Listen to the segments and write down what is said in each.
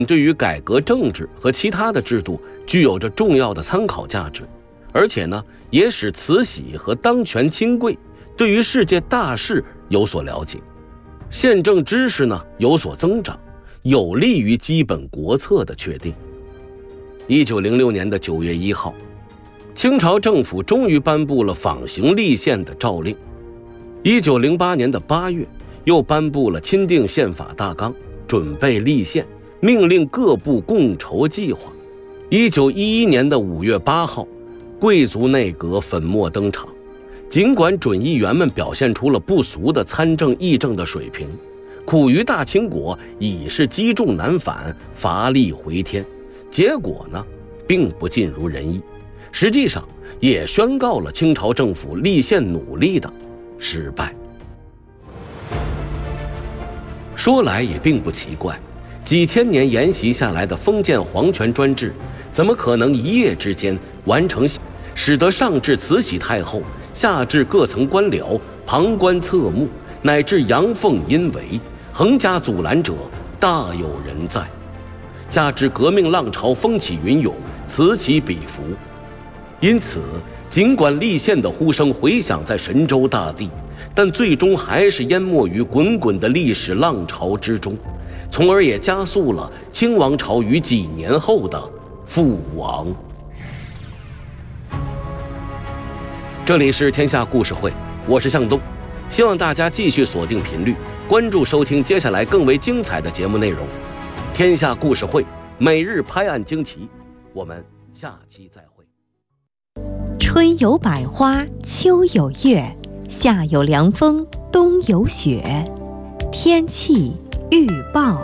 对于改革政治和其他的制度具有着重要的参考价值，而且呢，也使慈禧和当权亲贵对于世界大事有所了解，宪政知识呢有所增长，有利于基本国策的确定。1906年的9月1号，清朝政府终于颁布了仿行立宪的诏令。1908年的8月，又颁布了钦定宪法大纲，准备立宪，命令各部共筹计划。1911年的5月8号，贵族内阁粉墨登场。尽管准议员们表现出了不俗的参政议政的水平，苦于大清国已是积重难返，乏力回天，结果呢，并不尽如人意，实际上也宣告了清朝政府立宪努力的失败。说来也并不奇怪，几千年沿袭下来的封建皇权专制，怎么可能一夜之间完成，使得上至慈禧太后，下至各层官僚旁观侧目，乃至阳奉阴违，横加阻拦者大有人在。加之革命浪潮风起云涌，此起彼伏，因此尽管立宪的呼声回响在神州大地，但最终还是淹没于滚滚的历史浪潮之中，从而也加速了清王朝于几年后的覆亡。这里是天下故事会，我是向东，希望大家继续锁定频率，关注收听接下来更为精彩的节目内容。天下故事会每日拍案惊奇，我们下期再会。 春有百花，秋有月，夏有凉风，冬有雪。天气预报。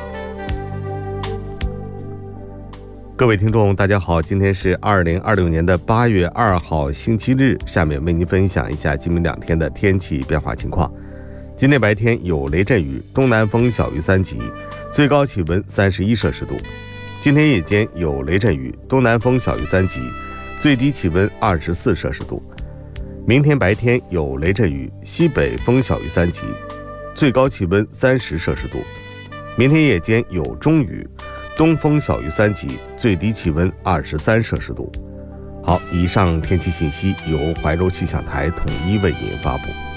各位听众大家好，今天是2026年的8月2号星期日，下面为您分享一下今明2天的天气变化情况。今天白天有雷阵雨，东南风小于3级，最高气温31摄氏度。今天夜间有雷阵雨，东南风小于3级，最低气温24摄氏度。明天白天有雷阵雨，西北风小于3级，最高气温30摄氏度。明天夜间有中雨，东风小于3级，最低气温23摄氏度。好，以上天气信息由怀柔气象台统一为您发布。